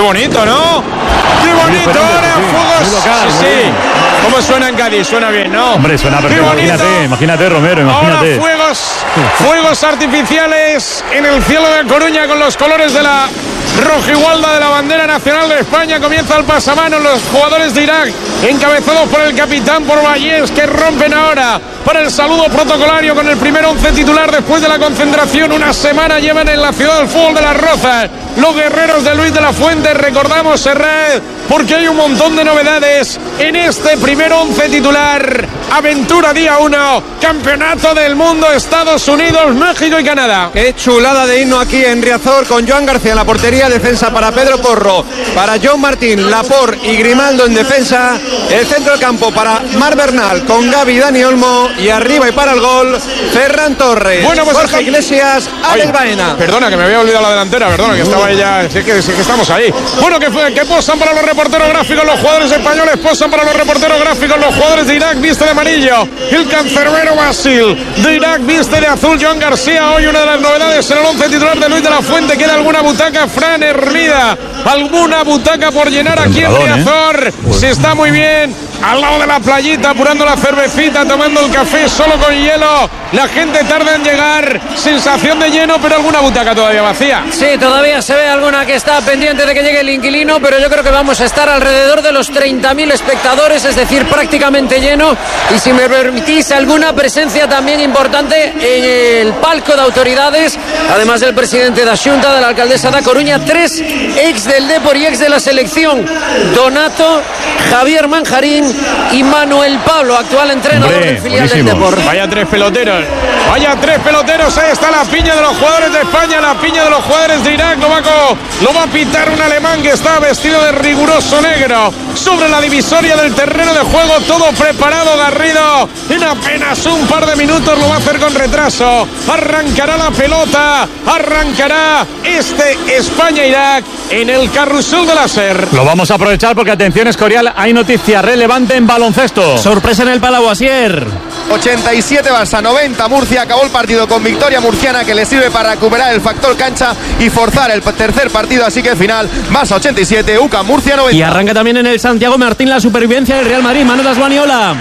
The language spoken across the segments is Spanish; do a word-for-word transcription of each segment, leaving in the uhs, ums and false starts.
bonito, ¿no? ¡Qué bonito! Ahora fuegos. Sí, sí. ¿Cómo suena en Cádiz? Suena bien, ¿no? Hombre, suena perfecto. Imagínate, imagínate, Romero, imagínate. Ahora fuegos, fuegos artificiales en el cielo de Coruña con los colores de la rojigualda de la bandera nacional de España. Comienza el pasamanos, los jugadores de Irak, encabezados por el capitán, por Vallés, que rompen ahora para el saludo protocolario con el primer once titular después de la concentración. Una semana llevan en la ciudad del fútbol de Las Rozas los guerreros de Luis de la Fuente. Recordamos, Serrat, porque hay un montón de novedades en este primer once titular. Aventura día uno, campeonato del mundo, Estados Unidos, México y Canadá. Qué chulada de himno aquí en Riazor, con Joan García en la portería, defensa para Pedro Porro, para John Martín, Laporte y Grimaldo en defensa, el centro del campo para Marc Bernal con Gavi y Dani Olmo, y arriba y para el gol Ferran Torres, bueno, pues Jorge hasta... Iglesias, Alex Baena. Perdona, que me había olvidado la delantera, perdona, que estaba ella, sí que, sí que estamos ahí. Bueno, que, que posan para los reporteros gráficos los jugadores españoles, posan para los reporteros gráficos los jugadores de Irak, viste de amarillo el cancerbero Basil, de Irak viste de azul Joan García. Hoy una de las novedades en el once titular de Luis de la Fuente. Queda alguna butaca, Fran Hermida, alguna butaca por llenar aquí en Riazor. ¿eh? Se está muy bien al lado de la playita, apurando la cervecita, tomando el café solo con hielo. La gente tarda en llegar, sensación de lleno, pero alguna butaca todavía vacía. Sí, todavía se ve alguna que está pendiente de que llegue el inquilino, pero yo creo que vamos a estar alrededor de los treinta mil espectadores, es decir, prácticamente lleno. Y si me permitís, alguna presencia también importante en el palco de autoridades, además del presidente de la Xunta, de la alcaldesa de Coruña, tres ex del Depor y ex de la selección, Donato, Javier Manjarín y Manuel Pablo, actual entrenador Hombre, del filial buenísimo. del Depor. Vaya tres peloteros, vaya tres peloteros, ahí está la piña de los jugadores de España, la piña de los jugadores de Irak. Lo va, a, lo va a pitar un alemán que está vestido de riguroso negro sobre la divisoria del terreno de juego, todo preparado. Garrido en apenas un par de minutos lo va a hacer con retraso. Arrancará la pelota, arrancará este España-Irak en el carrusel de la SER. Lo vamos a aprovechar porque, atención, Escorial, hay noticia relevante en baloncesto. Sorpresa en el Palau, Asier. ochenta y siete Barça, noventa Murcia. Acabó el partido con victoria murciana que le sirve para recuperar el factor cancha y forzar el tercer partido. Así que final, Barça ochenta y siete, U C A M Murcia noventa. Y arranca también en el Santiago Martín la supervivencia del Real Madrid. Manuel Asguaniola.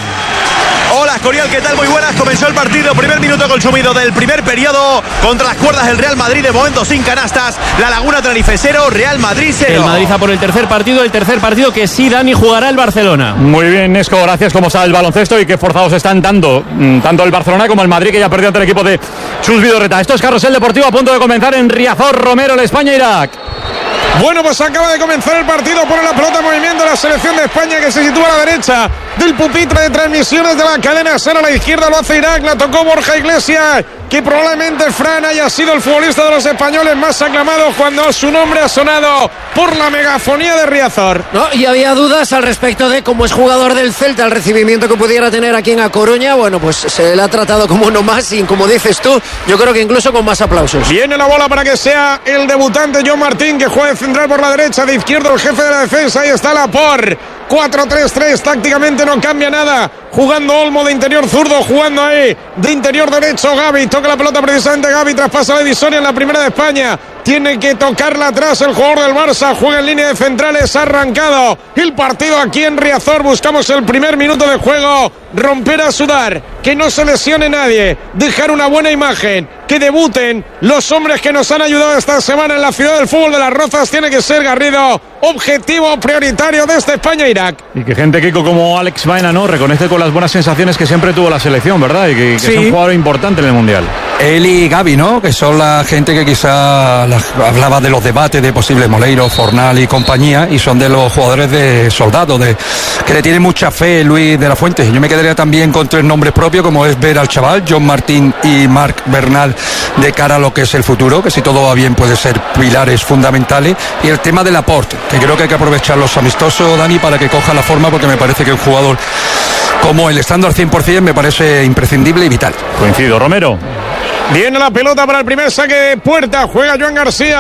Hola, Escorial, ¿qué tal? Muy buenas. Comenzó el partido, primer minuto consumido del primer periodo. Contra las cuerdas el Real Madrid, de momento sin canastas. La Laguna, Tenerife cero, Real Madrid cero. El Madrid va por el tercer partido, el tercer partido que sí, Dani, jugará el Barcelona. Muy bien, Nesco, gracias. ¿Cómo está el baloncesto y qué forzados están dando tanto el Barcelona como el Madrid, que ya perdió ante el equipo de Chus Vidorreta? Esto es Carrusel Deportivo, a punto de comenzar en Riazor. Romero, el España-Irak. Bueno, pues acaba de comenzar el partido. Pone la pelota en movimiento la selección de España, que se sitúa a la derecha del pupitre de transmisiones de la cadena SER. A la izquierda lo hace Irak, la tocó Borja Iglesias, que probablemente Fran haya sido el futbolista de los españoles más aclamado cuando su nombre ha sonado por la megafonía de Riazor. No, y había dudas al respecto de cómo es jugador del Celta, el recibimiento que pudiera tener aquí en A Coruña. Bueno, pues se le ha tratado como uno más y, como dices tú, yo creo que incluso con más aplausos. Viene la bola para que sea el debutante John Martín, que juega de central por la derecha, de izquierdo el jefe de la defensa. Ahí está Laporte. cuatro tres tres, tácticamente no cambia nada. Jugando Olmo de interior zurdo, jugando ahí de interior derecho Gavi. Toca la pelota precisamente Gavi, traspasa la divisoria en la primera de España. Tiene que tocarla atrás el jugador del Barça. Juega en línea de centrales, ha arrancado el partido aquí en Riazor. Buscamos el primer minuto de juego. Romper a sudar, que no se lesione nadie, dejar una buena imagen, que debuten los hombres que nos han ayudado esta semana en la ciudad del fútbol de Las Rozas. Tiene que ser, Garrido, objetivo prioritario de este España-Irak. Y que gente, Kiko, como Alex Baena, ¿no?, reconoce con las buenas sensaciones que siempre tuvo la selección, ¿verdad? Y que, que sí, es un jugador importante en el Mundial. Él y Gavi, ¿no?, que son la gente que quizá la, hablaba de los debates de posible Moleiro, Fornal y compañía, y son de los jugadores de soldados, de, que le tiene mucha fe Luis de la Fuente. Yo me quedaría también con tres nombres propios, como es ver al chaval, John Martín y Marc Bernal, de cara a lo que es el futuro, que si todo va bien puede ser pilares fundamentales. Y el tema del Laporte, que creo que hay que aprovechar los amistosos, Dani, para que coja la forma, porque me parece que un jugador como él, estando al cien por ciento, me parece imprescindible y vital. Coincido. Romero. Viene la pelota para el primer saque de puerta. Juega Joan García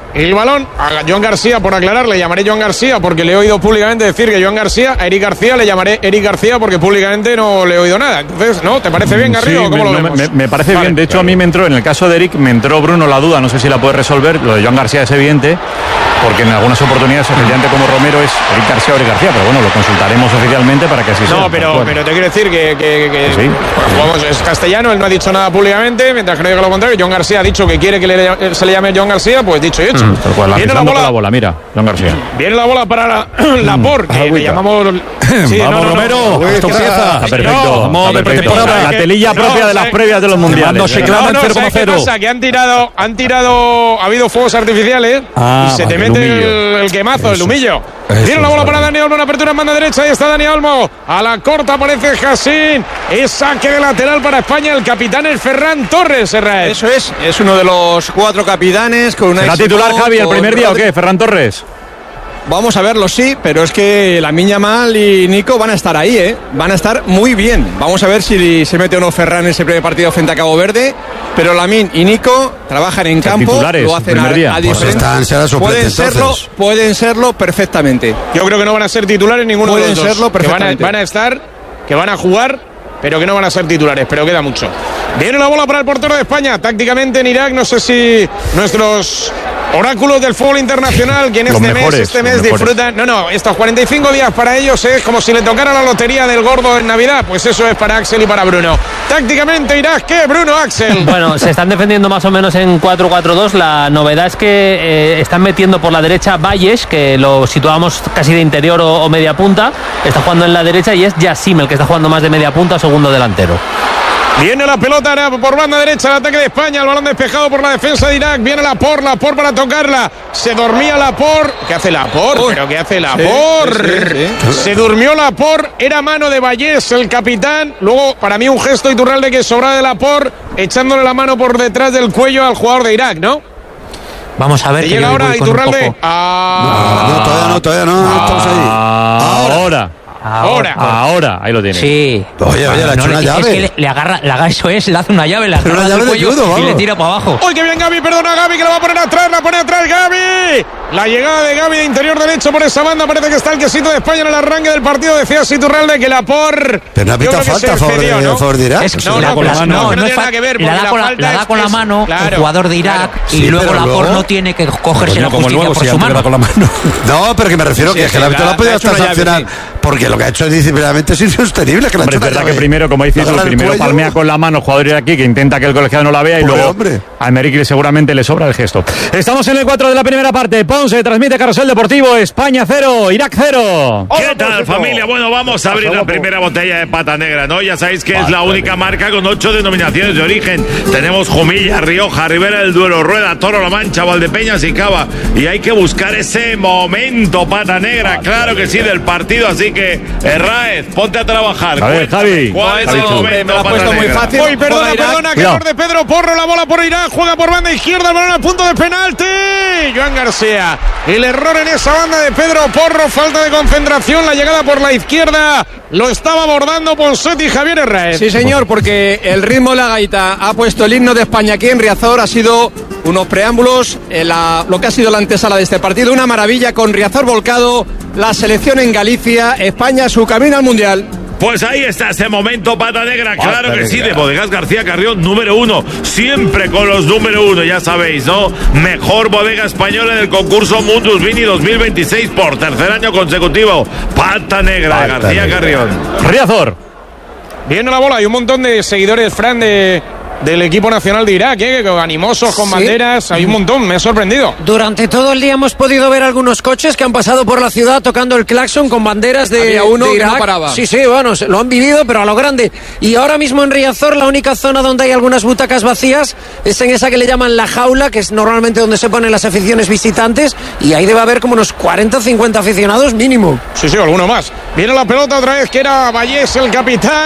el balón a Joan García, por aclarar, le llamaré Joan García porque le he oído públicamente decir que Joan García, a Eric García le llamaré Eric García porque públicamente no le he oído nada. Entonces, ¿no? ¿Te parece bien, Garrido? Sí, ¿Cómo me, lo no, vemos? me, me parece Vale, bien. De hecho, claro. a mí me entró, en el caso de Eric, me entró Bruno la duda, no sé si la puede resolver. Lo de Joan García es evidente, porque en algunas oportunidades, efectivamente, como Romero es Eric García o Eric García, pero bueno, lo consultaremos oficialmente para que así sea. No, pero, Bueno. pero te quiero decir que, que, que Sí. vamos, es castellano, él no ha dicho nada públicamente, mientras que no diga lo contrario. Joan García ha dicho que quiere que le, se le llame Joan García, pues dicho y hecho. Mm, tal cual, Viene la avisando bola, con la bola, mira, Joan García. viene la bola para la, la por, que le agüita. llamamos... Sí, Vamos, Romero, es esto que- empieza. Está perfecto. No, Vamos a ver perfecto. pretemporada. La Que- telilla no, propia de las ¿sabes? previas de los mundiales. No se Venga. clavan No, no, cero coma ¿sabes qué cero. pasa? Que han tirado, han tirado, ha habido fuegos artificiales Ah, y se te vale, mete el humillo. el, el quemazo, el Eso. humillo. Eso Viene la bola es, para vale. Dani Olmo, una apertura en banda derecha, ahí está Dani Olmo. A la corta aparece Jacín. Es saque de lateral para España, el capitán es Ferran Torres, Serraez. Eso es, es uno de los cuatro capitanes con una... ¿Será titular Javi el primer día o qué? ¿Ferran Torres? Vamos a verlo, sí, pero es que Lamine Yamal y Nico van a estar ahí, ¿eh? Van a estar muy bien. Vamos a ver si se mete o no Ferran en ese primer partido frente a Cabo Verde. Pero Lamine y Nico trabajan en Son campo, titulares, lo hacen primer a, día. a Pues diferencia. están, será suplente, pueden serlo, entonces. pueden serlo perfectamente. Yo creo que no van a ser titulares ninguno Pueden de los dos. serlo que van a, perfectamente. van a estar, que van a jugar, pero que no van a ser titulares, pero queda mucho. Viene la bola para el portero de España. Tácticamente en Irak, no sé si nuestros oráculos del fútbol internacional, que en Los este mejores, mes, este los mes mejores. disfrutan. No, no, estos cuarenta y cinco días para ellos es como si le tocara la lotería del gordo en Navidad. Pues eso es para Axel y para Bruno. Tácticamente Irak, ¿qué? Bruno, Axel. Bueno, se están defendiendo más o menos en cuatro cuatro dos. La novedad es que eh, están metiendo por la derecha Valles, que lo situamos casi de interior o, o media punta. Está jugando en la derecha y es Yassim el que está jugando más de media punta o segundo delantero. Viene la pelota ahora por banda derecha, el ataque de España, el balón despejado por la defensa de Irak. Viene la por, la por para tocarla. Se dormía la por. ¿Qué hace la por? ¿Pero qué hace la Sí, por? sí, sí. Se durmió la por. Era mano de Vallés, el capitán. Luego, para mí, un gesto Iturralde que sobra de la por, echándole la mano por detrás del cuello al jugador de Irak, ¿no? Vamos a ver. ¿Te que llega yo ahora voy con un Iturralde? poco- Ah, No, todavía no, todavía no, estamos ahí. Ahora. Ahora. Ahora. Ahí lo tiene. Sí. Oye, oye, le ha hecho le- una es llave. que le, le agarra, le agarra, eso es, le hace una llave, le Pero agarra una del llave de cuello judo, y vamos. le tira para abajo. ¡Uy, qué bien Gaby! Perdona Gaby, que la va a poner atrás, la pone atrás Gaby. La llegada de Gaby de interior derecho por esa banda. Parece que está el quesito de España en el arranque del partido. Decía Iturralde que la por... Pero no ha yo pitado creo que falta se a favor de, excedió, ¿no? a favor de Irak. Es que No, la- no, con la la- mano. no, No no tiene es nada fa- que ver, la porque da la con la, falta la da es- con la es- mano claro, el jugador de Irak claro. y Sí, luego pero la por luego- no tiene que cogerse Coño, la como justicia luego, por si su antes era mano. con la mano. No, pero que me refiero Sí, que, sí, que la sí, árbitro la- no ha podido ha hecho hasta una llave, sancionar. sí. Porque lo que ha hecho disciplinariamente es insostenible. Que le ha Hombre, hecho es verdad una que llave. primero, como dices tú, Agarra el primero cuello. palmea con la mano jugador de aquí que intenta que el colegiado no la vea y Pobre luego hombre. a Emerick seguramente le sobra el gesto. Estamos en el cuatro de la primera parte. Ponce transmite Carrusel Deportivo. España cero, Irak cero. ¿Qué tal, familia? Bueno, vamos a abrir la primera botella de pata negra, ¿no? Ya sabéis que es la única marca con ocho denominaciones de origen. Tenemos Jumilla, Rioja, Ribera del Duero, Rueda, Toro, La Mancha, Valdepeñas y Cava. Y hay que buscar ese momento, pata negra, claro que sí, del partido. Así que, Herráez, ponte a trabajar. A ver, Cuéntame, Javi. ¿cuál es Javi el Chu. momento, Me lo ha pata puesto muy negra? fácil. Uy, perdona, Juega Irak. perdona, que Cuidado. error de Pedro Porro, la bola por Irak, juega por banda izquierda, el balón al punto de penalti. Joan García, el error en esa banda de Pedro Porro, falta de concentración, la llegada por la izquierda, lo estaba abordando Ponseti y Javier Herrera. Sí, señor, porque el ritmo de la gaita ha puesto el himno de España aquí en Riazor. Ha sido unos preámbulos, en la, lo que ha sido la antesala de este partido. Una maravilla con Riazor volcado, la selección en Galicia, España su camino al Mundial. Pues ahí está ese momento, pata negra, claro Pata que sí, negra. de Bodegas García Carrión, número uno, siempre con los número uno, ya sabéis, ¿no? Mejor bodega española en el concurso Mundus Vini dos mil veintiséis por tercer año consecutivo, pata negra de Pata García negra. Carrión. Riazor. Viene la bola, hay un montón de seguidores, Fran, de, del equipo nacional de Irak, ¿eh? Animosos, con Sí. banderas, hay un montón, me ha sorprendido. Durante todo el día hemos podido ver algunos coches que han pasado por la ciudad tocando el claxon con banderas de, Había uno de que Irak. no paraba. Sí, sí, bueno, se- lo han vivido, pero a lo grande. Y ahora mismo en Riazor, la única zona donde hay algunas butacas vacías es en esa que le llaman la jaula, que es normalmente donde se ponen las aficiones visitantes, y ahí debe haber como unos cuarenta o cincuenta aficionados mínimo. Sí, sí, alguno más. Viene la pelota otra vez, que era Vallés, el capitán,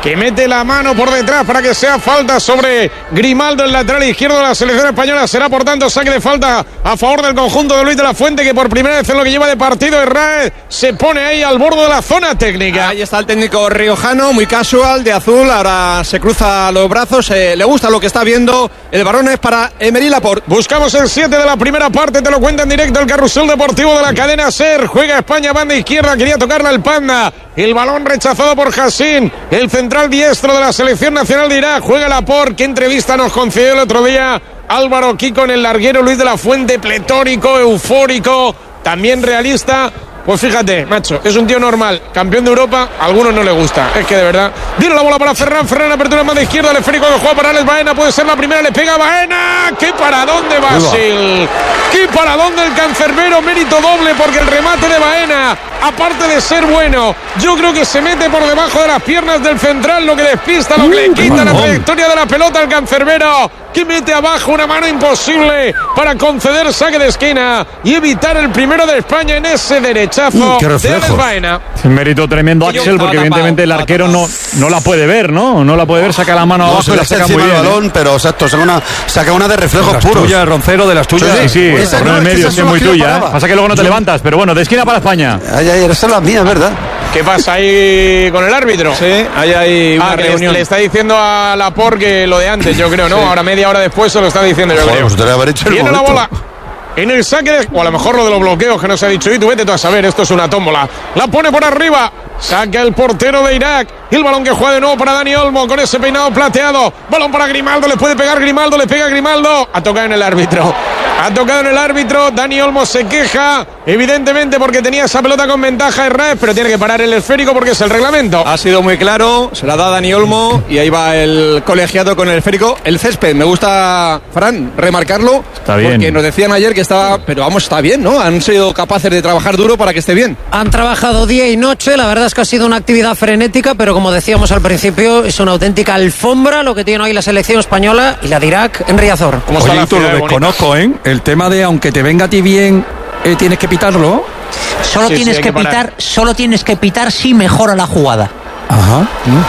que mete la mano por detrás para que sea falta sobre Grimaldo, el lateral izquierdo de la selección española. Será por tanto saque de falta a favor del conjunto de Luis de la Fuente, que por primera vez en lo que lleva de partido Herrera se pone ahí al borde de la zona técnica. Ahí está el técnico riojano, muy casual, de azul, ahora se cruza los brazos, eh, le gusta lo que está viendo. El balón es para Emery Laporte. Buscamos el siete de la primera parte, te lo cuenta en directo el carrusel deportivo de la cadena SER. Juega España, banda izquierda, quería tocarla el Panda, el balón rechazado por Hassin, el central diestro de la selección nacional de Irak. Juega Laporte, qué entrevista nos concedió el otro día Álvaro Kiko en el larguero. Luis de la Fuente, pletórico, eufórico, también realista. Pues fíjate, macho, es un tío normal, campeón de Europa, a algunos no le gusta, es que de verdad. Viene la bola para Ferran, Ferran apertura en mano izquierda, el esférico que juega para Alex Baena, puede ser la primera, le pega a Baena. ¡Qué paradón de Basil! ¡Qué paradón del cancerbero! Mérito doble porque el remate de Baena, aparte de ser bueno, yo creo que se mete por debajo de las piernas del central, lo que despista, lo que le quita la trayectoria de la pelota al cancerbero, que mete abajo una mano imposible para conceder saque de esquina y evitar el primero de España en ese derechazo Mm, qué de reflejo. Alex Baena. Un mérito tremendo, Axel, porque evidentemente el arquero no, no la puede ver, ¿no? No la puede ver, saca la mano No, abajo se y le la echa saca muy encima bien. el ¿eh? balón, pero exacto, saca una, saca una de reflejos Las puros. tuyas, Roncero, de las tuyas. Sí, sí, Esa por no, en el es que medio, esas sí, son muy las que yo tuya. ¿eh? paraba. Pasa que luego no te levantas, pero bueno, de esquina para España. Ay, ay, esa es la mía, es verdad. ¿Qué pasa ahí con el árbitro? Sí, ahí hay una Ah, que le, reunión. le está diciendo a Laporte que lo de antes, yo creo, ¿no? Ahora media hora después se lo está diciendo, yo Joder, creo. pues te lo haber hecho en el Viene la momento. bola en el saque de... O a lo mejor lo de los bloqueos que no se ha dicho. Y tú vete tú a saber, esto es una tómbola. La pone por arriba. Saca el portero de Irak. Y el balón que juega de nuevo para Dani Olmo con ese peinado plateado. Balón para Grimaldo. Le puede pegar Grimaldo. Le pega Grimaldo. Ha tocado en el árbitro. Ha tocado en el árbitro. Dani Olmo se queja, evidentemente, porque tenía esa pelota con ventaja Herrera, pero tiene que parar el esférico porque es el reglamento. Ha sido muy claro, se la da Dani Olmo y ahí va el colegiado con el esférico. El césped, me gusta, Fran, remarcarlo. Está bien. Porque nos decían ayer que estaba, pero vamos, está bien, ¿no? Han sido capaces de trabajar duro para que esté bien. Han trabajado día y noche, la verdad es que ha sido una actividad frenética, pero como decíamos al principio, es una auténtica alfombra lo que tiene hoy la selección española y la de Irak en Riazor. ¿Cómo está Oye, la tú lo ciudad de desconozco, ¿eh? El tema de aunque te venga a ti bien, eh, tienes que pitarlo. Solo Sí, sí, tienes hay que, que parar. pitar, solo tienes que pitar si mejora la jugada. Ajá.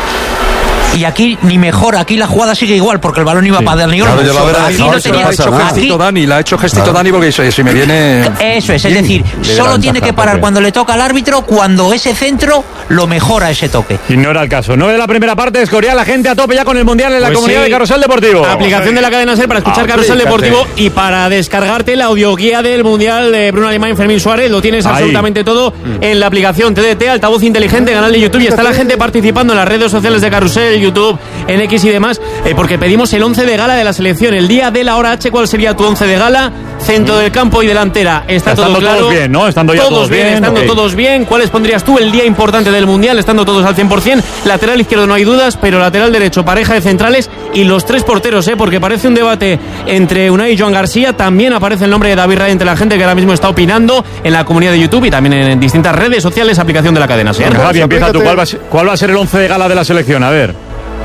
Y aquí ni mejor, aquí la jugada sigue igual porque el balón iba para Dani Olmo. Claro, yo la veré, Aquí no, no si no tenía pasa Ha hecho nada. gestito aquí, Dani, la ha hecho gestito Claro. Dani porque si, si me viene. eso es, es bien, decir, le da solo ventaja, tiene que parar Pepe. cuando le toca al árbitro, cuando ese centro lo mejora ese toque. Y no era el caso. nueve de la primera parte, Escorial, la gente a tope ya con el Mundial en la Pues comunidad sí. de Carrusel Deportivo. Aplicación de la cadena SER para escuchar Carrusel Aplícate. Deportivo y para descargarte la audioguía del Mundial de Bruno Alemán, Fermín Suárez. Lo tienes Ahí. absolutamente todo en la aplicación T D T, altavoz inteligente, canal de YouTube. Y está la gente participando en las redes sociales de Carrusel, YouTube, en X y demás, eh, porque pedimos el once de gala de la selección. El día de la hora H, ¿cuál sería tu once de gala? Centro del campo y delantera. Está Estando todo claro. todos bien, ¿no? Estando ya todos bien, Estando ok. todos bien. ¿Cuáles pondrías tú el día importante del Mundial? Estando todos al cien por ciento. Lateral izquierdo no hay dudas, pero lateral derecho, pareja de centrales y los tres porteros, ¿eh? Porque parece un debate entre Unai y Joan García. También aparece el nombre de David Raya entre la gente que ahora mismo está opinando en la comunidad de YouTube y también en distintas redes sociales, aplicación de la cadena SER. Venga, Javi, empieza tú. ¿Cuál va, a ser, ¿Cuál va a ser el once de gala de la selección? A ver.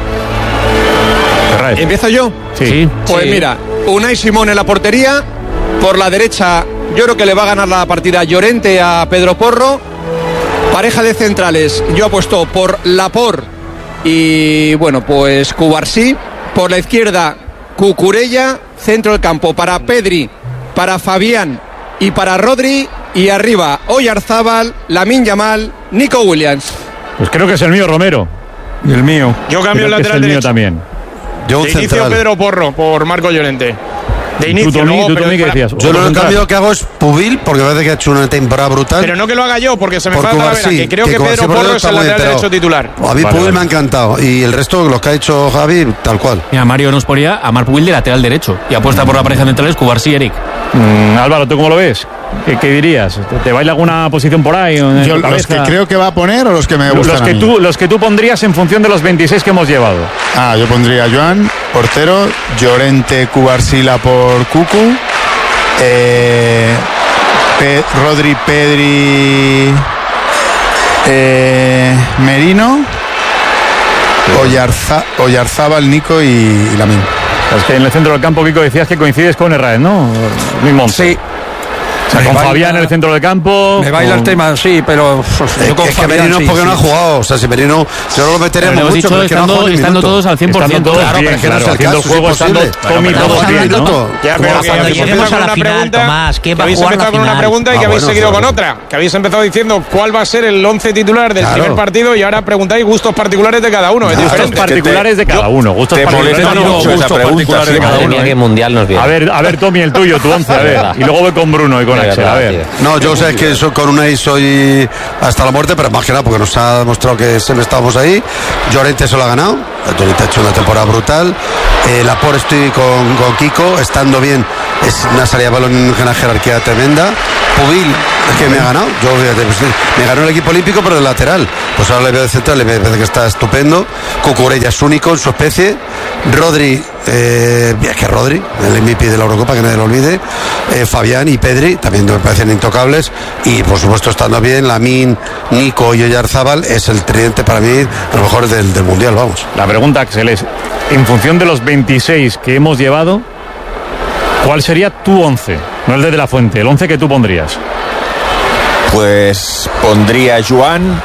Ferraz. ¿Empiezo yo? Sí. Pues Sí. mira, Unai Simón en la portería. Por la derecha, yo creo que le va a ganar la partida Llorente a Pedro Porro. Pareja de centrales, yo apuesto por Laporte y, bueno, pues Cubarsí. Por la izquierda, Cucurella. Centro del campo para Pedri, para Fabián y para Rodri. Y arriba, Oyarzábal, Lamine Yamal, Nico Williams. Pues creo que es el mío, Romero. Y el mío. Yo cambio el Creo que es lateral el mío derecho. también. Yo un De inicio central. Pedro Porro por Marco Llorente. De inicio, Tú, Tommy, luego, tú, pero, Tommy, ¿qué para- decías? Yo Otro lo central. cambio que hago es Pubil, porque parece que ha hecho una temporada brutal. pero no que lo haga yo, porque se me Por falta la Cubarsí, vera, que creo que, Cubarsí Pedro por Porro dentro es el está muy lateral bien, derecho pero titular. A mí Vale, Pubil vale. me ha encantado. Y el resto, los que ha hecho Javi, tal cual. Mira, Mario nos ponía a Marc Pubil de lateral derecho y apuesta por la pareja de centrales Cubarsí y Eric. Mm, Álvaro, ¿tú cómo lo ves? ¿Qué, qué dirías? ¿Te, te baila alguna posición por ahí? en Yo, tu los que cabeza? creo que va a poner o los que me Los gustan. que, a mí? tú, los que tú pondrías en función de los veintiséis que hemos llevado. Ah, yo pondría a Joan, portero, Llorente, Cubarsila por Cucu, eh, Pe- Rodri, Pedri, eh, Merino, Oyarza, Oyarzábal, Nico y, y Lamine. Es que en el centro del campo, Kiko, decías que coincides con Herrera, ¿no? Mismo once. Sí. O sea, con baila, Fabián en el centro del campo. Me baila con... el tema, sí, pero es, yo con es Fabián, que Merino sí, porque sí. no ha jugado. O sea, si Merino, yo no lo meteremos hemos mucho, dicho pero es que no ha estando, jugado ni estando minuto. todos al cien por ciento. Estando todos Claro, bien, pero es que no claro, es el haciendo el caso, juego, es estando imposible. Tommy Pero todos no, bien, no, ¿no? no. Ya, Como pero que cuando habéis lleguemos empezado a con la una final, pregunta, Tomás, ¿qué que va a habéis jugar empezado la con una final? pregunta y que Ah, habéis bueno, seguido claro. con otra. Que habéis empezado diciendo cuál va a ser el once titular del Claro. primer partido y ahora preguntáis gustos particulares de cada uno. Es Gustos diferente. particulares de cada uno. Gustos te particulares molesta no, mucho esa gustos pregunta, particulares sí, de cada madre uno. mía, ¿eh? qué mundial nos viene. A ver, a ver, Tommy, el tuyo, tu once, a ver. Y luego voy con Bruno y con Axel, a ver. No, yo sé que soy, con Unai soy hasta la muerte, pero más que nada porque nos ha demostrado que siempre estábamos ahí. Llorente se lo ha ganado. Llorente ha hecho una temporada brutal. Eh, Laporte estoy con, con Kiko, estando bien. Es una salida de balón en una jerarquía tremenda. Pubil, es que me ha ganado. Yo fíjate, pues, me ganó el equipo olímpico, pero de lateral. Pues ahora le veo de central, le parece que está estupendo. Cucurella es único en su especie. Rodri, eh, es que Rodri, el M V P de la Eurocopa, que nadie lo olvide. Eh, Fabián y Pedri, también me parecen intocables. Y por supuesto, estando bien, Lamine, Nico y Oyarzábal es el tridente para mí, a lo mejor del, del mundial, vamos. La pregunta, Axel, es: en función de los veintiséis que hemos llevado, ¿cuál sería tu once? No el de De La Fuente, el once que tú pondrías. Pues pondría a Joan,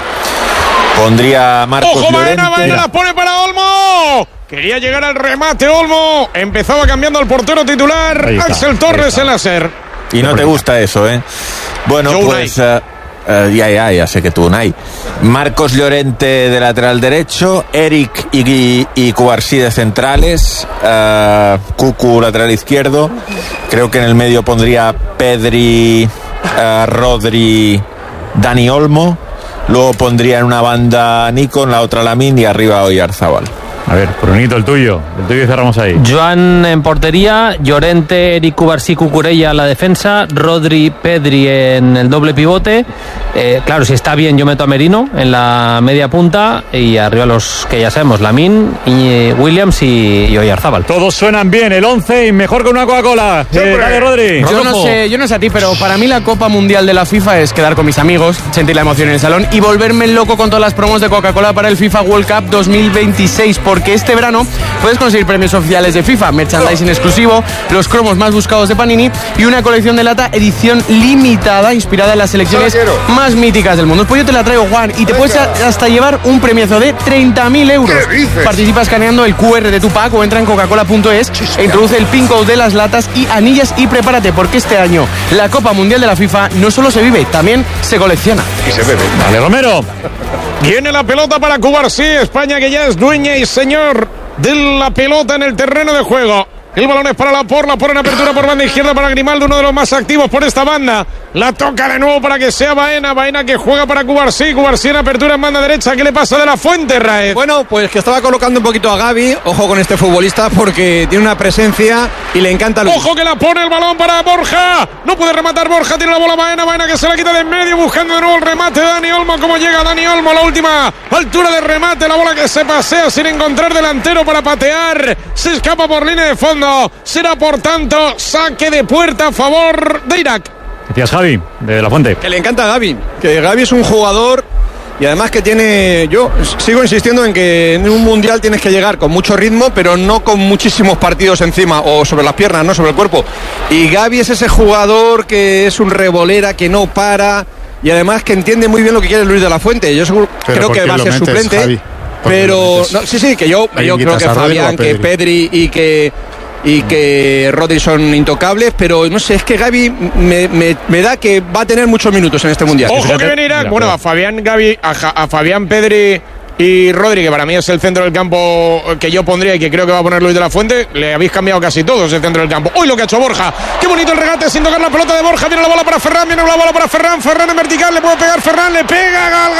pondría a Marcos ¡Ojo, Llorente. Baena! ¡Baena la pone para Olmo! Quería llegar al remate Olmo. Empezaba cambiando al portero titular. Ahí está, Axel Torres en la SER. Y no te gusta eso, ¿eh? Bueno, Yo pues... Uh, uh, ya, ya, ya sé que tú, Unai. Marcos Llorente de lateral derecho, Eric y, y, y Cubarsí de centrales, uh, Cucu lateral izquierdo. Creo que en el medio pondría Pedri, uh, Rodri, Dani Olmo. Luego pondría en una banda Nico, en la otra Lamine y arriba Oyarzábal. A ver, Brunito, el tuyo. El tuyo y cerramos ahí. Joan en portería, Llorente, Eric Cubarsí, Cucurella en la defensa, Rodri, Pedri en el doble pivote. Eh, claro, si está bien yo meto a Merino en la media punta y arriba los que ya sabemos, Lamine, y Williams y, y Oyarzábal. Todos suenan bien, el once y mejor con una Coca-Cola. Eh, dale, Rodri. Yo no sé, yo no sé a ti, pero para mí la Copa Mundial de la FIFA es quedar con mis amigos, sentir la emoción en el salón y volverme loco con todas las promos de Coca-Cola para el FIFA World Cup dos mil veintiséis, porque este verano puedes conseguir premios oficiales de FIFA, merchandising exclusivo, los cromos más buscados de Panini y una colección de lata edición limitada inspirada en las selecciones más míticas del mundo. Pues yo te la traigo, Juan, y te puedes hasta llevar un premiazo de treinta mil euros. Participa escaneando el Q R de tu pack o entra en coca-cola punto es e introduce el pin code de las latas y anillas y prepárate, porque este año la Copa Mundial de la FIFA no solo se vive, también se colecciona. Y se bebe. Dale, Romero. Viene la pelota para Cubarsí. España que ya es dueña y señor de la pelota en el terreno de juego. El balón es para Laporte, Laporte en apertura por banda izquierda para Grimaldo, uno de los más activos por esta banda. La toca de nuevo para que sea Baena, Baena que juega para Cubarsí, Cubarsí en apertura en banda derecha. ¿Qué le pasa de la Fuente, Raez? Bueno, pues que estaba colocando un poquito a Gavi. Ojo con este futbolista porque tiene una presencia y le encanta el... Ojo que la pone el balón para Borja. No puede rematar Borja, tiene la bola Baena, Baena que se la quita de en medio buscando de nuevo el remate de Dani Olmo. ¿Cómo llega Dani Olmo? La última altura de remate, la bola que se pasea sin encontrar delantero para patear. Se escapa por línea de fondo. Será por tanto saque de puerta a favor de Irak. Decías, Javi, de La Fuente. Que le encanta a Gavi, que Gavi es un jugador y además que tiene... Yo sigo insistiendo en que en un mundial tienes que llegar con mucho ritmo, pero no con muchísimos partidos encima o sobre las piernas, no sobre el cuerpo. Y Gavi es ese jugador que es un revolera, que no para y además que entiende muy bien lo que quiere Luis de la Fuente. Yo seguro, creo que va a ser metes, suplente. Javi? Pero no, sí, sí, que yo, yo creo que Fabián, que Pedri y que... y que Rodri son intocables, pero no sé, es que Gavi me, me, me da que va a tener muchos minutos en este mundial. Ojo que viene Irak. Bueno, a Fabián, Gavi, a, a Fabián, Pedri y Rodri, que para mí es el centro del campo que yo pondría y que creo que va a poner Luis de la Fuente, le habéis cambiado casi todos el centro del campo. Hoy lo que ha hecho Borja, qué bonito el regate sin tocar la pelota de Borja, viene la bola para Ferran, viene la bola para Ferran, Ferran en vertical, le puede pegar Ferran, le pega, Gal